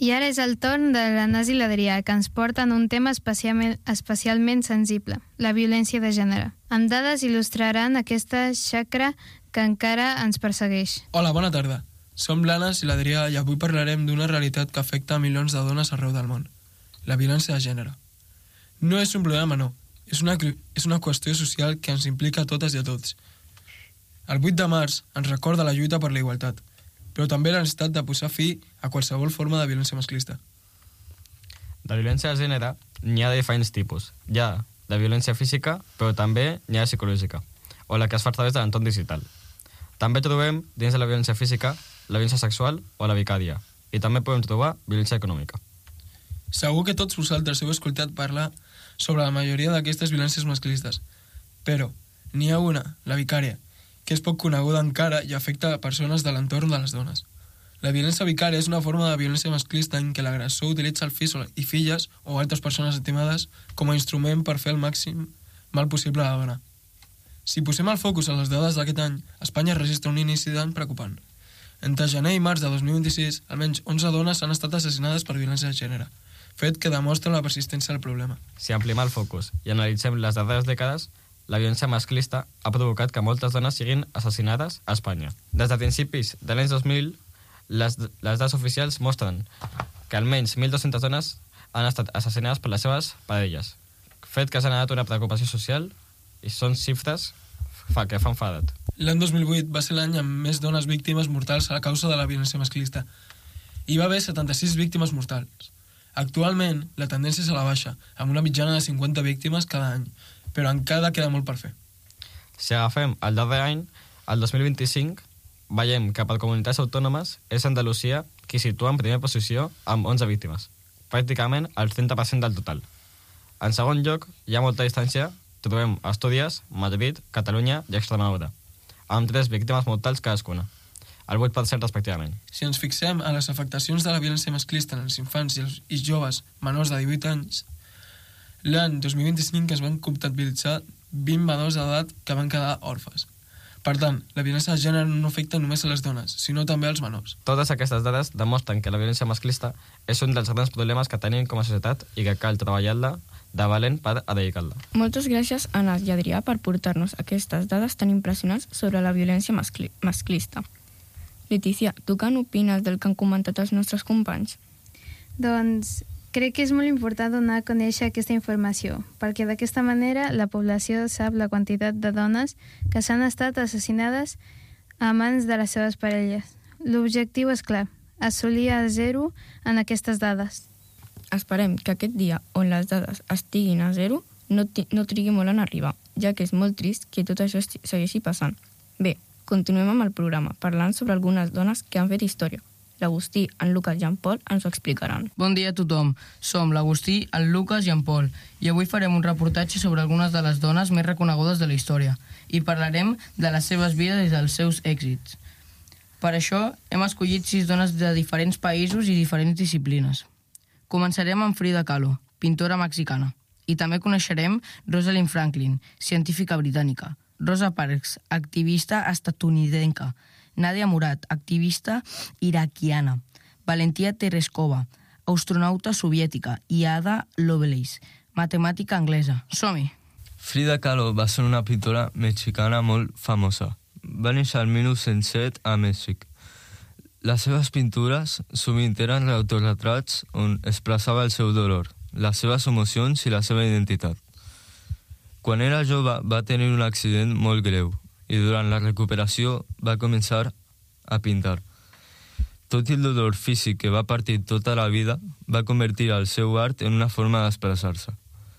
I ara és el torn de l'Anàs i l'Adrià, que ens porten un tema especialment sensible, la violència de gènere. Amb dades il·lustraran aquesta xacra que encara ens persegueix. Hola, bona tarda. Som l'Anàs i l'Adrià i avui parlarem d'una realitat que afecta a milions de dones arreu del món, la violència de gènere. No és un problema menor, és una qüestió social que ens implica a totes i a tots. El 8 de març ens recorda la lluita per la igualtat, però també la necessitat de posar fi a qualsevol forma de violència masclista. De violència de gènere n'hi ha de diferents tipus. Hi ha de violència física, però també n'hi ha de psicològica, o la que es fa a través de l'entorn digital. També trobem, dins de la violència física, la violència sexual o la vicària, i també podem trobar violència econòmica. Segur que tots vosaltres heu escoltat parlar sobre la majoria d'aquestes violències masclistes, però n'hi ha una, la vicària, que és poc coneguda encara i afecta a persones de l'entorn de les dones. La violència vicària és una forma de violència masclista en què l'agressor utilitza el fill i filles o altres persones estimades com a instrument per fer el màxim mal possible a la dona. Si posem el focus en les dades d'aquest any, Espanya registra un inici d'any preocupant. Entre gener i març de 2026, almenys 11 dones han estat assassinades per violència de gènere, fet que demostra la persistència del problema. Si ampliem el focus i analitzem les darreres dècades, la violència masclista ha provocat que moltes dones siguin assassinades a Espanya. Des de principis de l'any 2000, les dades oficials mostren que almenys 1.200 dones han estat assassinades per les seves parelles, fet que ha generat una preocupació social i són xifres que fan fadat. L'any 2008 va ser l'any amb més dones víctimes mortals a causa de la violència masclista. Hi va haver 76 víctimes mortals. Actualment, la tendència és a la baixa, amb una mitjana de 50 víctimes cada any, però encara queda molt per fer. Si agafem el darrer any, el 2025, veiem que per comunitats autònomes és Andalusia qui situa en primera posició amb 11 víctimes, pràcticament el 30% del total. En segon lloc, hi ha molta distància, trobem Astúries, Madrid, Catalunya i Extremadura, amb 3 víctimes mortals cadascuna, el 8% respectivament. Si ens fixem en les afectacions de la violència masclista en els infants i joves menors de 18 anys, l'any 2025 es van comptabilitzar 20 menors d'edat que van quedar orfes. Per tant, la violència de gènere no afecta només a les dones, sinó també als menors. Totes aquestes dades demostren que la violència masclista és un dels grans problemes que tenim com a societat i que cal treballar-la de valent per erradicar-la. Moltes gràcies, Anna i Adrià, per portar-nos aquestes dades tan impressionants sobre la violència masclista. Letícia, tu què n'opines del que han comentat els nostres companys? Doncs crec que és molt important donar a conèixer aquesta informació, perquè d'aquesta manera la població sap la quantitat de dones que s'han estat assassinades a mans de les seves parelles. L'objectiu és clar, assolir el zero en aquestes dades. Esperem que aquest dia on les dades estiguin a zero no trigui molt en arribar, ja que és molt trist que tot això segueixi passant. Bé, continuem amb el programa, parlant sobre algunes dones que han fet història. L'Agustí, en Lucas i en Pol ens ho explicaran. Bon dia a tothom. Som l'Agustí, en Lucas i en Pol, i avui farem un reportatge sobre algunes de les dones més reconegudes de la història i parlarem de les seves vides i dels seus èxits. Per això hem escollit 6 dones de diferents països i diferents disciplines. Començarem amb Frida Kahlo, pintora mexicana, i també coneixerem Rosalind Franklin, científica britànica, Rosa Parks, activista estatunidenca, Nadia Murad, activista iraquiana, Valentia Tereshkova, astronauta soviètica, i Ada Lovelace, matemàtica anglesa. Som-hi! Frida Kahlo va ser una pintora mexicana molt famosa. Va néixer el 1907 a Mèxic. Les seves pintures sovint eren autorretrats on expressava el seu dolor, les seves emocions i la seva identitat. Quan era jove va tenir un accident molt greu i durant la recuperació va començar a pintar. Tot i el dolor físic que va patir tota la vida, va convertir el seu art en una forma d'expressar-se.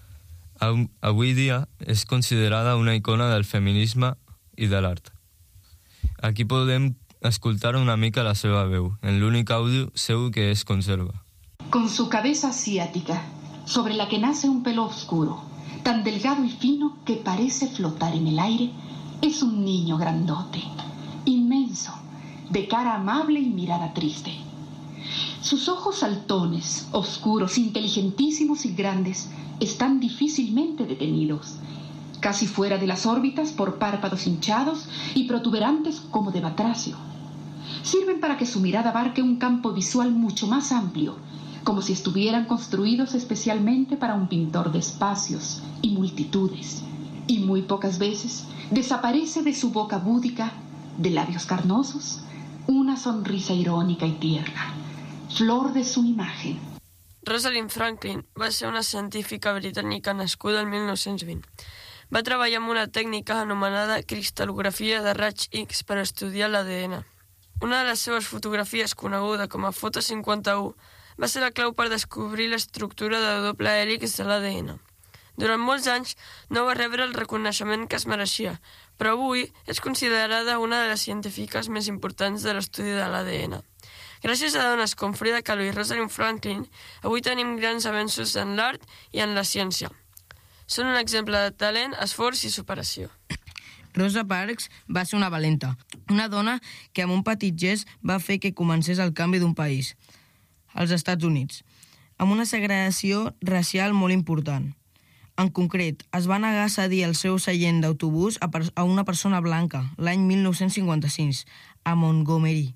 Avui dia és considerada una icona del feminisme i de l'art. Aquí podem escoltar una mica la seva veu, en l'únic àudio seu que es conserva. Con su cabeza asiática, sobre la que nace un pelo oscuro, tan delgado y fino que parece flotar en el aire, es un niño grandote, inmenso, de cara amable y mirada triste. Sus ojos saltones, oscuros, inteligentísimos y grandes, están difícilmente detenidos, casi fuera de las órbitas por párpados hinchados y protuberantes como de batracio. sirven para que su mirada abarque un campo visual mucho más amplio, como si estuvieran construidos especialmente para un pintor de espacios y multitudes, y muy pocas veces desaparece de su boca búdica, de labios carnosos, una sonrisa irónica y tierna, flor de su imagen. Rosalind Franklin va ser una científica britànica nascuda el 1920. Va treballar amb una tècnica anomenada cristal·lografia de raig X per estudiar l'ADN. Una de les seves fotografies, coneguda com a Foto 51, va ser la clau per descobrir l'estructura de doble hèlix de l'ADN. Durant molts anys no va rebre el reconeixement que es mereixia, però avui és considerada una de les científiques més importants de l'estudi de l'ADN. Gràcies a dones com Frida Kahlo i Rosalind Franklin, avui tenim grans avenços en l'art i en la ciència. Són un exemple de talent, esforç i superació. Rosa Parks va ser una valenta, una dona que amb un petit gest va fer que comencés el canvi d'un país, als Estats Units, amb una segregació racial molt important. En concret, es va negar a cedir el seu seient d'autobús a una persona blanca l'any 1956, a Montgomery,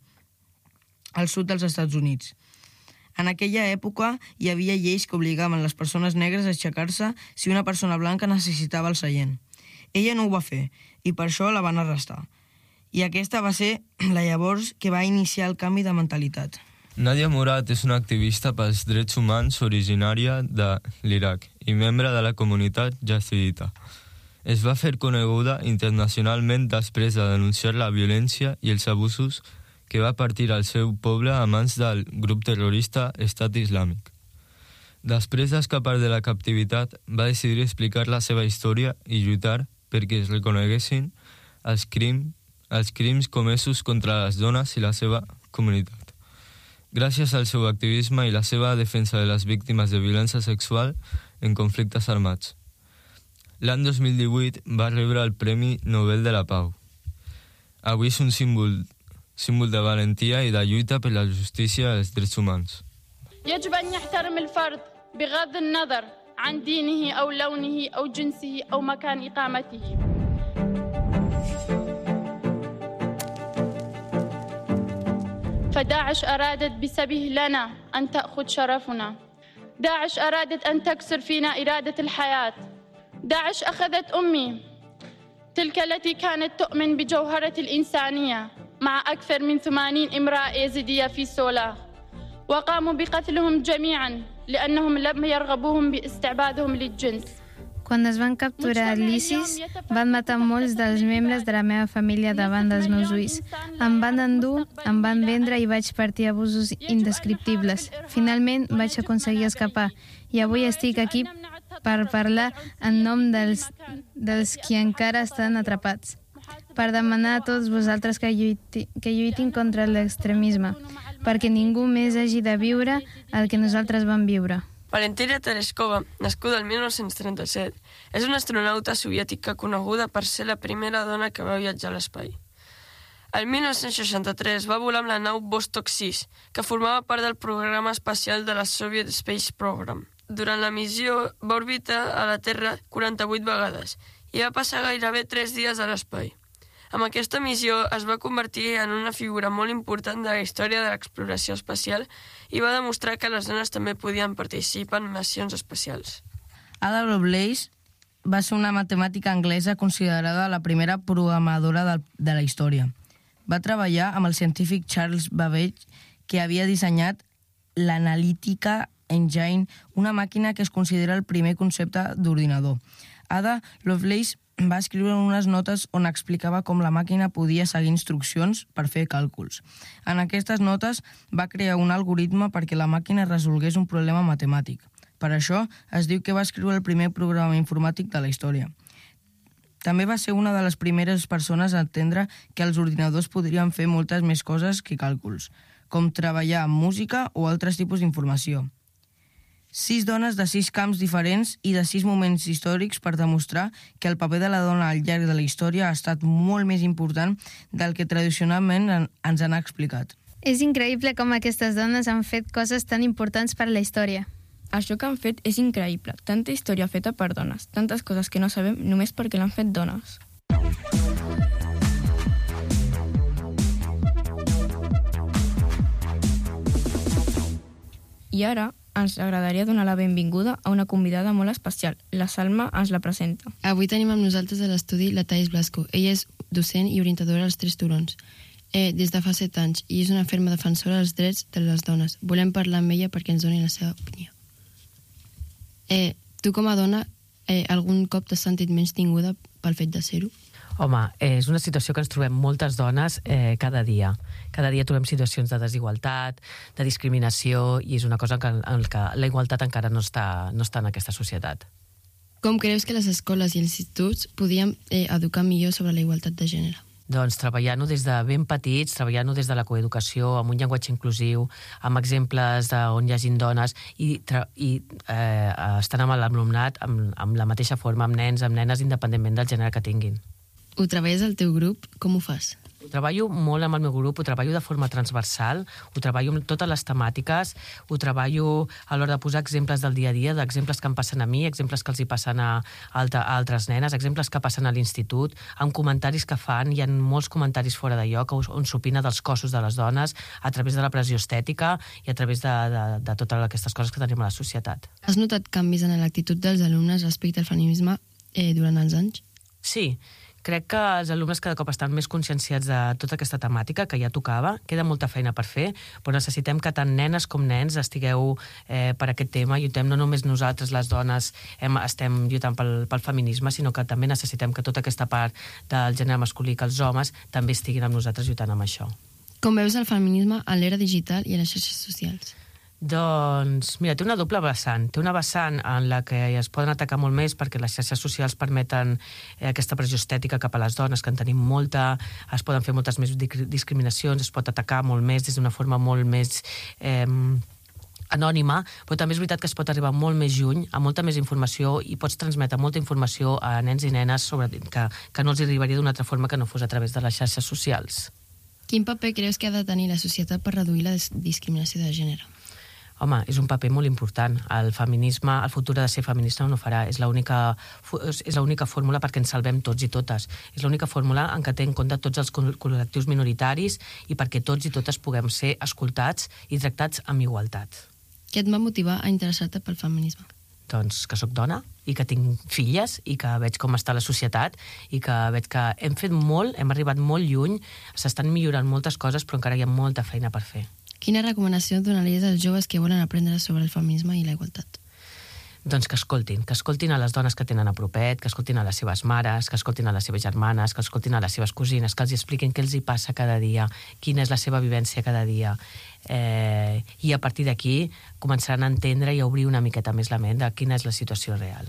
al sud dels Estats Units. En aquella època hi havia lleis que obligaven les persones negres a aixecar-se si una persona blanca necessitava el seient. Ella no ho va fer i per això la van arrestar. I aquesta va ser la llavors que va iniciar el canvi de mentalitat. Nadia Murad és una activista pels drets humans originària de l'Iraq i membre de la comunitat yazidita. Es va fer coneguda internacionalment després de denunciar la violència i els abusos que va partir al seu poble a mans del grup terrorista Estat Islàmic. Després d'escapar de la captivitat, va decidir explicar la seva història i lluitar perquè es reconeguessin els crims comesos contra les dones i la seva comunitat. Gràcies al seu activisme i la seva defensa de les víctimes de violència sexual en conflictes armats. L'any 2018 va rebre el Premi Nobel de la Pau. Avui és un símbol de valentia i de lluita per la justícia i els drets humans. يجب أن يحترم الفرد بغض النظر عن دينه أو لونه أو جنسه أو مكان إقامته. فداعش أرادت بسبه لنا أن تأخذ شرفنا. داعش أرادت أن تكسر فينا إرادة الحياة. داعش أخذت أمي، تلك التي كانت تؤمن بجوهرة الإنسانية، مع أكثر من 80 امرأة يزيدية في سولاخ، وقاموا بقتلهم جميعا لأنهم لم يرغبوهم باستعبادهم للجنس. Quan es van capturar l'ISIS, van matar molts dels membres de la meva família davant dels meus ulls. Em van endur, em van vendre i vaig patir abusos indescriptibles. Finalment vaig aconseguir escapar i avui estic aquí per parlar en nom dels qui encara estan atrapats, per demanar a tots vosaltres que lluitin contra l'extremisme, perquè ningú més hagi de viure el que nosaltres vam viure. Valentina Tereshkova, nascuda el 1937, és una astronauta soviètica coneguda per ser la primera dona que va viatjar a l'espai. El 1963 va volar amb la nau Vostok 6, que formava part del programa espacial de la Soviet Space Program. Durant la missió va orbitar a la Terra 48 vegades i va passar gairebé 3 dies a l'espai. Amb aquesta missió es va convertir en una figura molt important de la història de l'exploració espacial i va demostrar que les dones també podien participar en missions espacials. Ada Lovelace va ser una matemàtica anglesa considerada la primera programadora de la història. Va treballar amb el científic Charles Babbage, que havia dissenyat l'Analytica Engine, una màquina que es considera el primer concepte d'ordinador. Ada Lovelace va escriure unes notes on explicava com la màquina podia seguir instruccions per fer càlculs. En aquestes notes va crear un algoritme perquè la màquina resolgués un problema matemàtic. Per això es diu que va escriure el primer programa informàtic de la història. També va ser una de les primeres persones a entendre que els ordinadors podrien fer moltes més coses que càlculs, com treballar amb música o altres tipus d'informació. 6 dones de 6 camps diferents i de 6 moments històrics per demostrar que el paper de la dona al llarg de la història ha estat molt més important del que tradicionalment ens han explicat. És increïble com aquestes dones han fet coses tan importants per a la història. Això que han fet és increïble. Tanta història feta per dones, tantes coses que no sabem només perquè l'han fet dones. I ara ens agradaria donar la benvinguda a una convidada molt especial. La Salma ens la presenta. Avui tenim amb nosaltres a l'estudi la Thais Blasco. Ella és docent i orientadora als Tres Turons des de fa 7 anys i és una ferma defensora dels drets de les dones. Volem parlar amb ella perquè ens doni la seva opinió. Tu com a dona algun cop t'has sentit menys tinguda pel fet de ser-ho? Home, és una situació que ens trobem moltes dones cada dia. Cada dia trobem situacions de desigualtat, de discriminació, i és una cosa en què la igualtat encara no està en aquesta societat. Com creus que les escoles i els instituts podien educar millor sobre la igualtat de gènere? Doncs treballant-ho des de ben petits, treballant-ho des de la coeducació, amb un llenguatge inclusiu, amb exemples on hi hagin dones i estant amb l'alumnat amb la mateixa forma, amb nens, amb nenes, independentment del gènere que tinguin. Ho treballes al teu grup? Com ho fas? Ho treballo molt amb el meu grup, ho treballo de forma transversal, ho treballo amb totes les temàtiques, ho treballo a l'hora de posar exemples del dia a dia, d'exemples que em passen a mi, exemples que els hi passen a altres nenes, exemples que passen a l'institut, amb comentaris que fan. Hi ha molts comentaris fora de lloc on s'opina dels cossos de les dones a través de la pressió estètica i a través de totes aquestes coses que tenim a la societat. Has notat canvis en l'actitud dels alumnes respecte al feminisme durant els anys? Sí. Crec que els alumnes cada cop estan més conscienciats de tota aquesta temàtica que ja tocava. Queda molta feina per fer, però necessitem que tant nenes com nens estigueu per aquest tema. Lluitem no només nosaltres, les dones, estem lluitant pel feminisme, sinó que també necessitem que tota aquesta part del gènere masculí, que els homes també estiguin amb nosaltres lluitant amb això. Com veus el feminisme a l'era digital i a les xarxes socials? Doncs, mira, té una doble vessant. Té una vessant en la que es poden atacar molt més perquè les xarxes socials permeten aquesta pressió estètica cap a les dones, que en tenim molta, es poden fer moltes més discriminacions, es pot atacar molt més des d'una forma molt més anònima, però també és veritat que es pot arribar molt més lluny, a molta més informació, i pots transmetre molta informació a nens i nenes que no els arribaria d'una altra forma que no fos a través de les xarxes socials. Quin paper creus que ha de tenir la societat per reduir la discriminació de gènere? Home, és un paper molt important. El feminisme, el futur de ser feminista no ho farà. És l'única fórmula perquè ens salvem tots i totes. És l'única fórmula en què té en compte tots els col·lectius minoritaris i perquè tots i totes puguem ser escoltats i tractats amb igualtat. Què et va motivar a interessar-te pel feminisme? Doncs que sóc dona i que tinc filles i que veig com està la societat i que veig que hem fet molt, hem arribat molt lluny, s'estan millorant moltes coses, però encara hi ha molta feina per fer. Quina recomanació donaries als joves que volen aprendre sobre el feminisme i la igualtat? Doncs que escoltin a les dones que tenen a propet, que escoltin a les seves mares, que escoltin a les seves germanes, que escoltin a les seves cosines, que els expliquin què els hi passa cada dia, quina és la seva vivència cada dia. I a partir d'aquí començaran a entendre i a obrir una miqueta més la ment de quina és la situació real.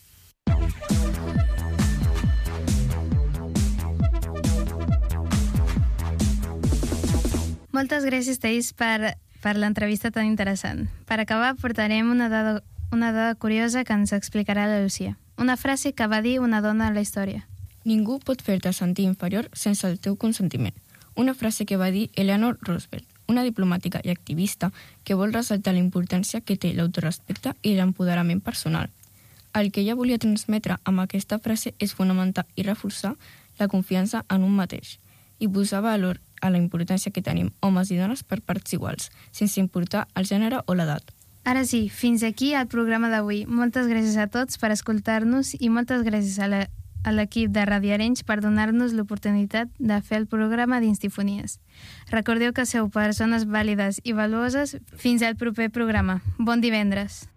Moltes gràcies, Thais, per l'entrevista tan interessant. Per acabar, portarem una dada curiosa que ens explicarà la Lucía. Una frase que va dir una dona a la història. Ningú pot fer-te sentir inferior sense el teu consentiment. Una frase que va dir Eleanor Roosevelt, una diplomàtica i activista que vol ressaltar la importància que té l'autorespecte i l'empoderament personal. El que ella volia transmetre amb aquesta frase és fonamentar i reforçar la confiança en un mateix i posar valor a la importància que tenim homes i dones per parts iguals, sense importar el gènere o l'edat. Ara sí, fins aquí el programa d'avui. Moltes gràcies a tots per escoltar-nos i moltes gràcies a l'equip de Ràdio Arenys per donar-nos l'oportunitat de fer el programa d'Instifonies. Recordeu que sou persones vàlides i valuoses. Fins al proper programa. Bon divendres.